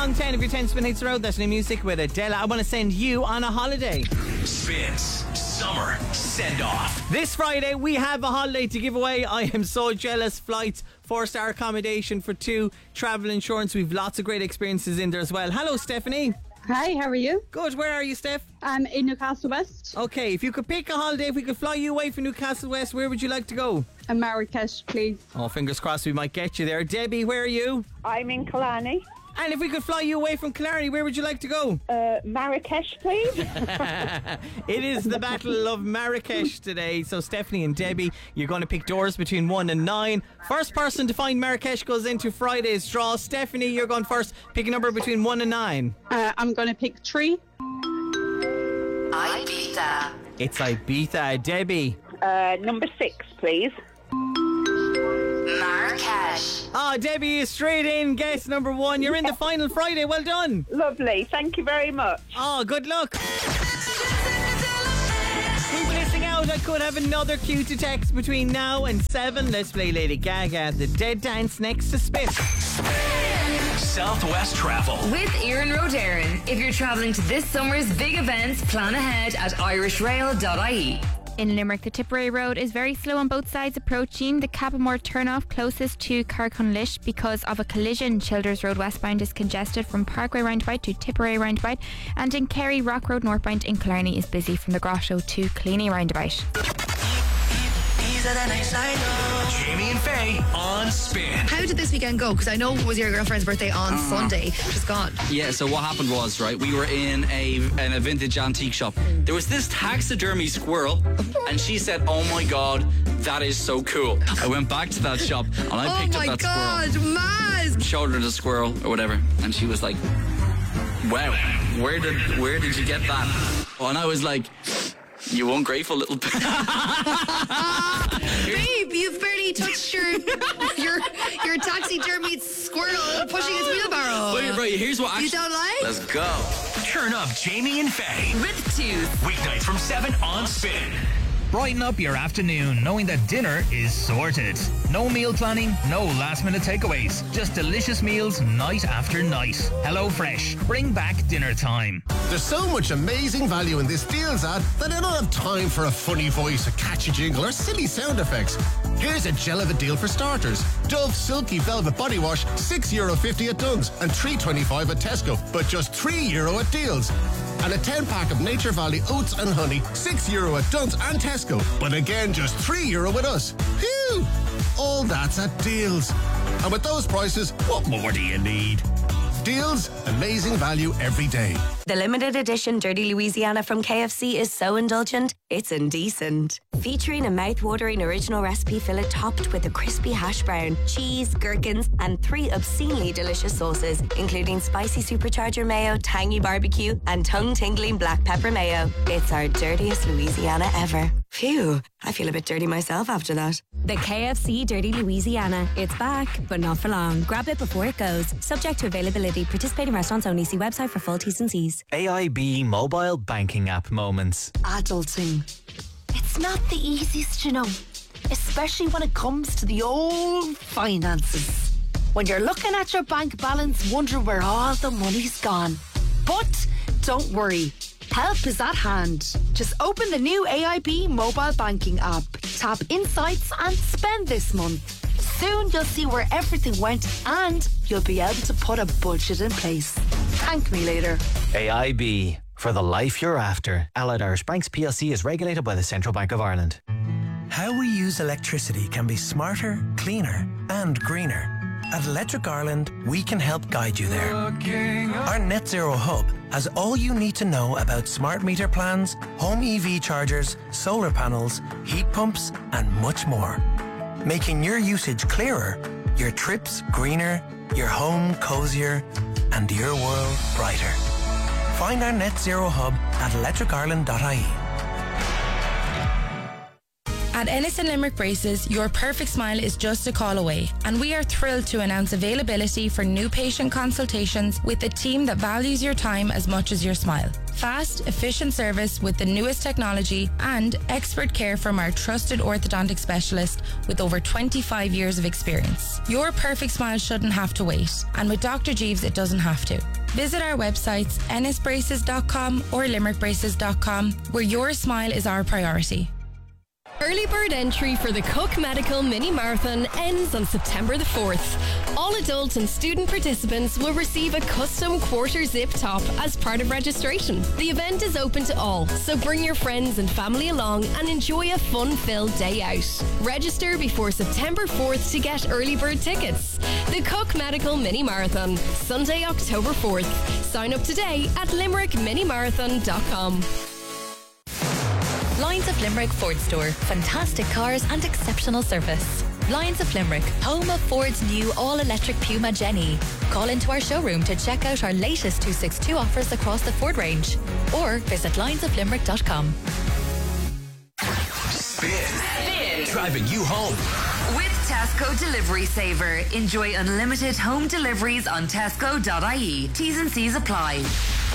song 10 of your 10 Spin Hits Road. That's new music with Adele. I want to send you on a holiday. Spins Summer Send Off. This Friday we have a holiday to give away. I am so jealous. Flights, 4-star accommodation for 2, travel insurance. We've lots of great experiences in there as well. Hello, Stephanie. Hi, how are you? Good. Where are you, Steph? I'm in Newcastle West. Okay, if you could pick a holiday, if we could fly you away from Newcastle West, where would you like to go? Marrakesh, please. Oh, fingers crossed we might get you there. Debbie, where are you? I'm in Killarney. And if we could fly you away from Killarney, where would you like to go? Marrakesh, please. It is the Battle of Marrakesh today. So Stephanie and Debbie, you're going to pick doors between 1 and 9. First person to find Marrakesh goes into Friday's draw. Stephanie, you're going first. Pick a number between 1 and 9. I'm going to pick 3. Ibiza. It's Ibiza. Debbie. Number 6, please. Marrakesh. Oh, Debbie is straight in. Guess number 1. You're in the final Friday. Well done. Lovely. Thank you very much. Oh, good luck. Keep listening out. I could have another cue to text between now and 7. Let's play Lady Gaga, The Dead Dance, next to Spin. Southwest Travel With Ian Rodarin. If you're travelling to this summer's big events, plan ahead at irishrail.ie. In Limerick, the Tipperary Road is very slow on both sides approaching the Cappamore turnoff closest to Carcunlish because of a collision. Childers Road westbound is congested from Parkway roundabout to Tipperary roundabout, and in Kerry, Rock Road northbound in Killarney is busy from the Grotto to Cleany roundabout. Jamie and Faye on Spin. How did this weekend go? Because I know it was your girlfriend's birthday on Sunday. She's gone. Yeah, so what happened was, right, we were in a vintage antique shop. There was this taxidermy squirrel, and she said, oh my God, that is so cool. I went back to that shop, and I picked up that squirrel. Oh my God, Maz! Showed her the squirrel, or whatever, and she was like, wow, where did you get that? And I was like, you ungrateful little Babe, you've barely touched your taxidermy squirrel pushing its wheelbarrow. Wait, right, here's what actually... You don't like? Let's go. Turn up Jamie and Faye. With Tooth. Weeknights from 7 on Spin. Brighten up your afternoon knowing that dinner is sorted. No meal planning, no last minute takeaways. Just delicious meals night after night. HelloFresh. Bring back dinner time. There's so much amazing value in this deals ad that I don't have time for a funny voice, a catchy jingle or silly sound effects. Here's a gel of a deal for starters. Dove Silky Velvet Body Wash, €6.50 at Dunnes and €3.25 at Tesco, but just €3 at Deals. And a 10-pack of Nature Valley Oats and Honey, €6 at Dunnes and Tesco, but again just €3 with us. Phew! All that's at Deals. And with those prices, what more do you need? Deals, amazing value every day. The limited edition Dirty Louisiana from KFC is so indulgent, it's indecent. Featuring a mouth-watering original recipe fillet topped with a crispy hash brown, cheese, gherkins, and 3 obscenely delicious sauces, including spicy supercharger mayo, tangy barbecue, and tongue-tingling black pepper mayo. It's our dirtiest Louisiana ever. Phew, I feel a bit dirty myself after that. The KFC Dirty Louisiana. It's back, but not for long. Grab it before it goes. Subject to availability. Participating restaurants only. See website for full T's and C's. AIB mobile banking app moments. Adulting. It's not the easiest, you know, especially when it comes to the old finances. When you're looking at your bank balance, wondering where all the money's gone. But don't worry. Help is at hand. Just open the new AIB mobile banking app. Tap Insights and spend this month. Soon you'll see where everything went and you'll be able to put a budget in place. Thank me later. AIB, for the life you're after. Allied Irish Banks PLC is regulated by the Central Bank of Ireland. How we use electricity can be smarter, cleaner and greener. At Electric Ireland, we can help guide you there. Our Net Zero Hub has all you need to know about smart meter plans, home EV chargers, solar panels, heat pumps and much more. Making your usage clearer, your trips greener, your home cozier and your world brighter. Find our Net Zero Hub at electricireland.ie. At Ennis and Limerick Braces, your perfect smile is just a call away. And we are thrilled to announce availability for new patient consultations with a team that values your time as much as your smile. Fast, efficient service with the newest technology and expert care from our trusted orthodontic specialist with over 25 years of experience. Your perfect smile shouldn't have to wait, and with Dr. Jeeves it doesn't have to. Visit our websites ennisbraces.com or limerickbraces.com, where your smile is our priority. Early bird entry for the Cook Medical Mini Marathon ends on September the 4th. All adult and student participants will receive a custom quarter zip top as part of registration. The event is open to all, so bring your friends and family along and enjoy a fun-filled day out. Register before September 4th to get early bird tickets. The Cook Medical Mini Marathon, Sunday, October 4th. Sign up today at limerickminimarathon.com. Lions of Limerick Ford Store. Fantastic cars and exceptional service. Lions of Limerick, home of Ford's new all-electric Puma Jenny. Call into our showroom to check out our latest 262 offers across the Ford range, or visit lionsoflimerick.com. Spin. Driving you home. With Tesco Delivery Saver. Enjoy unlimited home deliveries on tesco.ie. T's and C's apply.